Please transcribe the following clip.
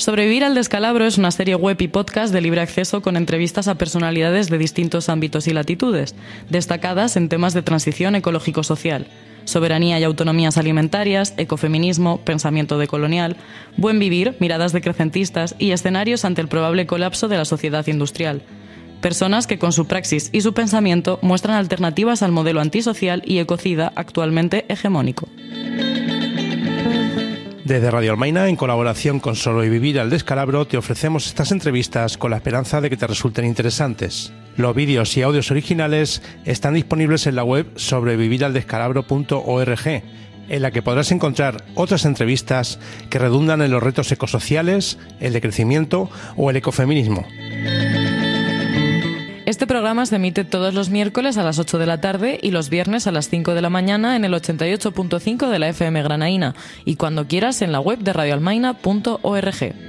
Sobrevivir al descalabro es una serie web y podcast de libre acceso con entrevistas a personalidades de distintos ámbitos y latitudes, destacadas en temas de transición ecológico-social, soberanía y autonomías alimentarias, ecofeminismo, pensamiento decolonial, buen vivir, miradas decrecentistas y escenarios ante el probable colapso de la sociedad industrial. Personas que con su praxis y su pensamiento muestran alternativas al modelo antisocial y ecocida actualmente hegemónico. Desde Radio Almaina, en colaboración con Sobrevivir al Descalabro, te ofrecemos estas entrevistas con la esperanza de que te resulten interesantes. Los vídeos y audios originales están disponibles en la web sobreviviraldescalabro.org, en la que podrás encontrar otras entrevistas que redundan en los retos ecosociales, el decrecimiento o el ecofeminismo. Este programa se emite todos los miércoles a las 8 de la tarde y los viernes a las 5 de la mañana en el 88.5 de la FM Granaína y cuando quieras en la web de radioalmaina.org.